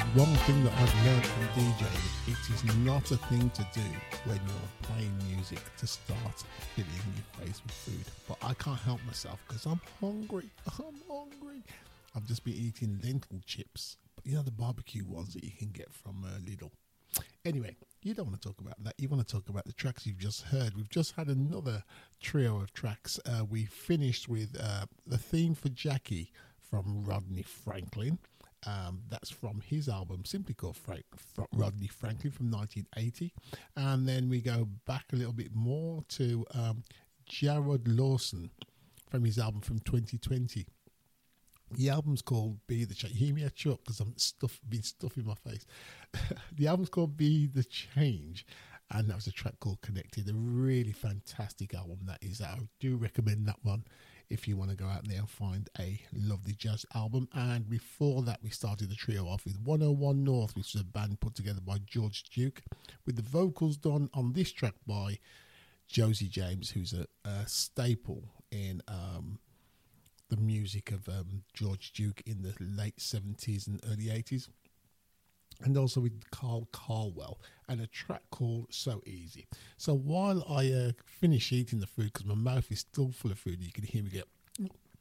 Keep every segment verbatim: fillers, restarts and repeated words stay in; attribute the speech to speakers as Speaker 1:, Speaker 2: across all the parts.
Speaker 1: one thing that I've learned from DJing. It is not a thing to do when you're playing music to start filling your face with food. But I can't help myself because I'm hungry. I'm hungry. I've just been eating lentil chips. But you know, the barbecue ones that you can get from uh, Lidl. Anyway, you don't want to talk about that. You want to talk about the tracks you've just heard. We've just had another trio of tracks. Uh, we finished with uh, the theme for Jackie from Rodney Franklin. Um, that's from his album simply called Frank, Rodney Franklin from nineteen eighty. And then we go back a little bit more to um, Jared Lawson from his album from twenty twenty. The album's called Be the Change. You hear me at you up because I'm stuff, been stuffing my face. The album's called Be the Change, and that was a track called Connected. A really fantastic album that is. I do recommend that one if you want to go out there and find a lovely jazz album. And before that, we started the trio off with one oh one North, which is a band put together by George Duke, with the vocals done on this track by Josie James, who's a, a staple in um, the music of um, George Duke in the late seventies and early eighties. And also with Carl Carwell, and a track called So Easy. So while I uh, finish eating the food, because my mouth is still full of food, you can hear me get,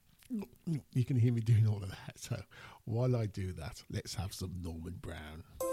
Speaker 1: you can hear me doing all of that. So while I do that, let's have some Norman Brown.